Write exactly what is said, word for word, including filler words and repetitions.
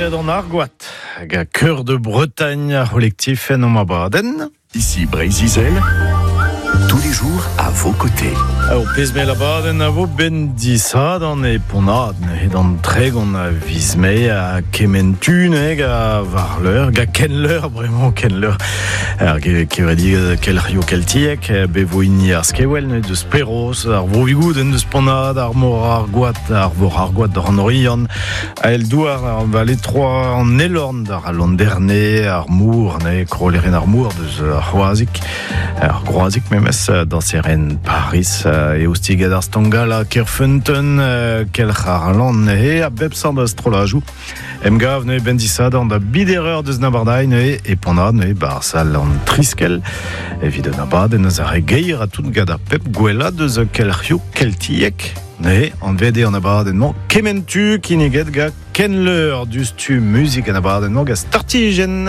Red en Argoat, ga Cœur de Bretagne, collectif en Baden. Ici Brésil, tous les jours à vos côtés. Au Pesmel a Baden a vo ben disad an e ponad, et dans treg on a visme a kementu, ne ga varleur, ga kenleur, vraiment kenleur. Alors, qui aurait dit quel rio quel tiek, bevo inni ar skewel, ne de speros, ar vo vigouden de sponad, ar mor argoat, ar vor argoat d'ar orion, a el douar, ar valet trois en elorn d'ar londerne, ar mour, ne kroleren ar mour, deus ar c'hoazik, ar groazik memes dans seren Paris, e oustigad ar stangala kerfenten, kel c'harlan, e a bep san d'astrolajou. Em gav ne ben disad an da bidereur deus nabardai ne e ponad ne bar sal an triskel evit an abad en eus ar geir a tout gad a pep gwella deus kel rio kel tiek ne an vede an abad en kementu kineget ga kenleur dus tu musik an abad en ga startigen.